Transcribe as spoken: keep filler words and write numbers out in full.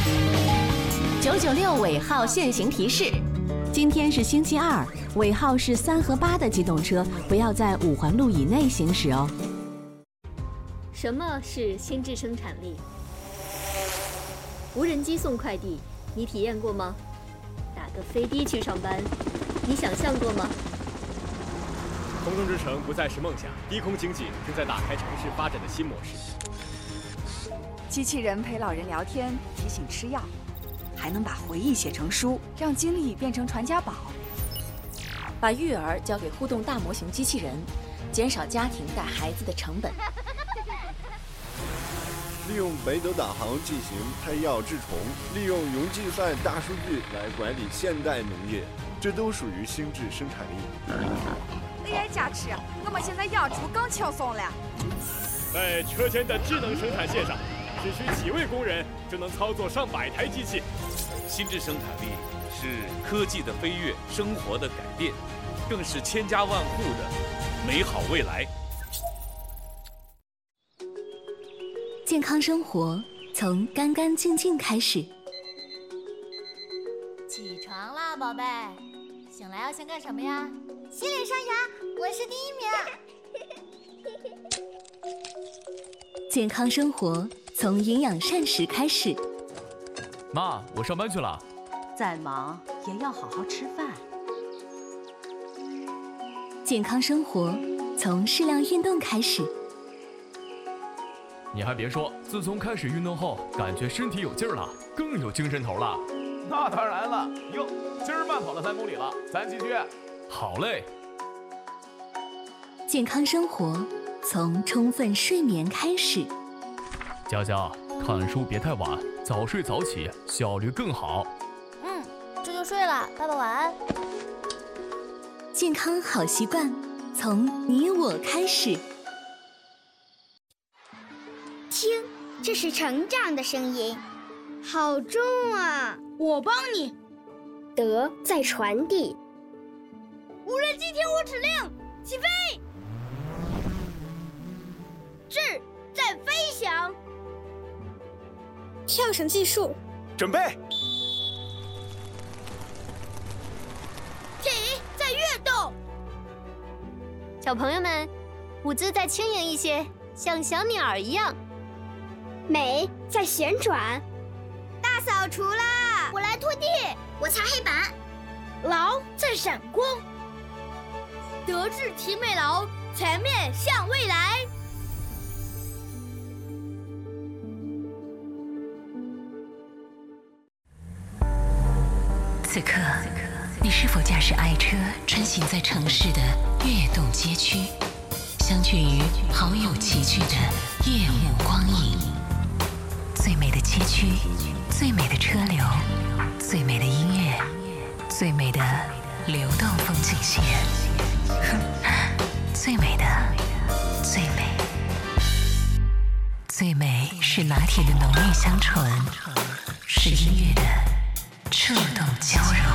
九九六尾号限行提示：今天是星期二，尾号是三和八的机动车不要在五环路以内行驶哦。 什么是心智生产力？无人机送快递，你体验过吗？打个飞的去上班，你想象过吗？ 空中之城不再是梦想，低空经济正在打开城市发展的新模式。 机器人陪老人聊天，提醒吃药，还能把回忆写成书，让经历变成传家宝。 把育儿交给互动大模型机器人，减少家庭带孩子的成本。 利用北斗导航进行配药治虫，利用云计算大数据来管理现代农业，这都属于心智生产力。 A I 加持，我们现在养猪更轻松了。 在车间的智能生产线上，只需几位工人就能操作上百台机器。 心智生产力是科技的飞跃，生活的改变，更是千家万户的美好未来。 健康生活从干干净净开始。 起床啦，宝贝！醒来要先干什么呀？洗脸刷牙，我是第一名。 健康生活从营养膳食开始。 妈，我上班去了。 再忙也要好好吃饭。 健康生活从适量运动开始。 你还别说，自从开始运动后，感觉身体有劲儿了，更有精神头了。 那当然了，哟，今儿慢跑了三公里了，咱继续。 好嘞。 健康生活从充分睡眠开始。 佳佳，看书别太晚，早睡早起，效率更好。 嗯，这就睡了，爸爸晚安。 健康好习惯从你我开始。 听，这是成长的声音，好重啊！ 我帮你。 德在传递。 无人机听我指令，起飞！智在飞翔。 跳绳技术， 准备。 体在跃动。 小朋友们，舞姿再轻盈一些，像小鸟儿一样。 美在旋转。 大扫除啦！ 我来拖地， 我擦黑板。劳在闪光。德智体美劳，全面向未来。 此刻，你是否驾驶爱车穿行在城市的跃动街区，相聚于好友齐聚的夜幕光影？最美的街区，最美的车流，最美的音乐，最美的流动风景线，最美的最美，最美是拿铁的浓郁香醇，是音乐的触动交融。